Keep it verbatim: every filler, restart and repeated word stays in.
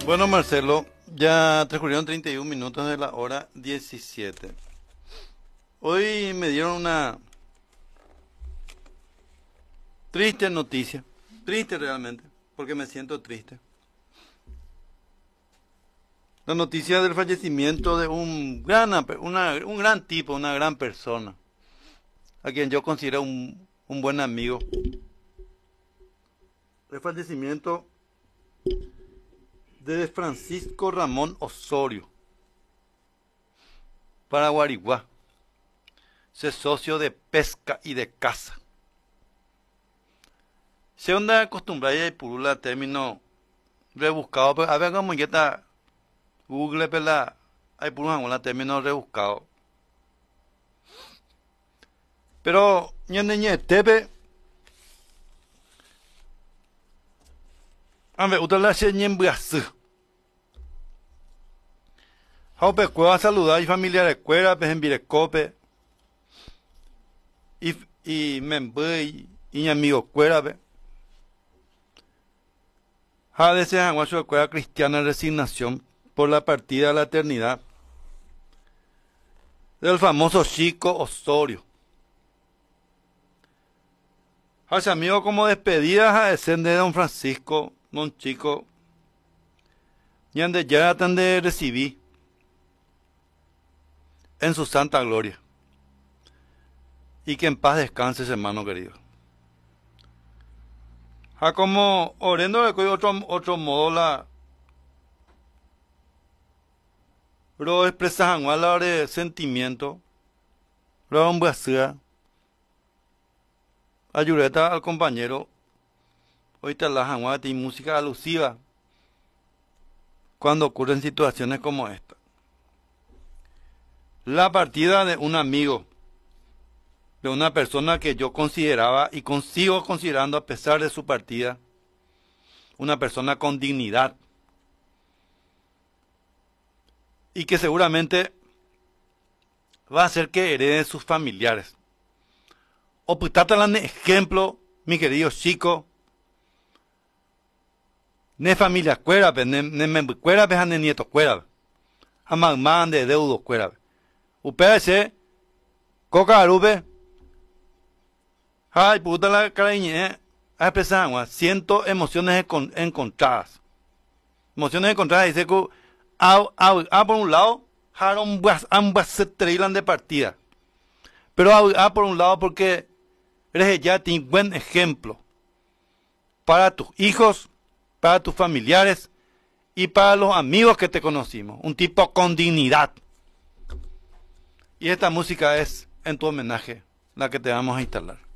Bueno, Marcelo, ya transcurrieron treinta y un minutos de la hora diecisiete. Hoy me dieron una triste noticia, triste realmente, porque me siento triste. La noticia del fallecimiento de un gran, una, un gran tipo, una gran persona, a quien yo considero un, un buen amigo. El fallecimiento de Francisco Ramón Osorio, Paraguariguá, ese socio de pesca y de caza. Se onda acostumbrada y purula término rebuscado, pero a ver cómo ya está Google, pela, hay purula un término rebuscado. Pero ñande ñe tebe ame utala se ñembiasu. Haupe cueva saludar y familiares cuera pe en Virecope y y membei y mi amigo cuera pe. Ha desean guacho cueva cristiana resignación por la partida a la eternidad del famoso Chico Osorio. Hace amigo como despedidas a descender de don Francisco, don Chico, y ande ya tan de recibir en su santa gloria. Y que en paz descanse ese hermano querido. A como orendo de otro, otro modo la pero expresas a la de sentimiento, pero un buesía, ayureta al compañero, hoy te la jangua y música alusiva cuando ocurren situaciones como esta. La partida de un amigo, de una persona que yo consideraba y sigo considerando a pesar de su partida, una persona con dignidad y que seguramente va a hacer que hereden sus familiares. O putatala de ejemplo, mi querido chico, ne familia cuera, ne me cuera, ne nieto cuera, amagman de deudo cuera. Upese, coca arube, ay puta la cariñe, a expresar, siento emociones encontradas. Emociones encontradas, dice que a, a, a por un lado, ambas se trailan de partida. Pero a, a por un lado porque eres ya un buen ejemplo para tus hijos, para tus familiares y para los amigos que te conocimos. Un tipo con dignidad. Y esta música es en tu homenaje la que te vamos a instalar.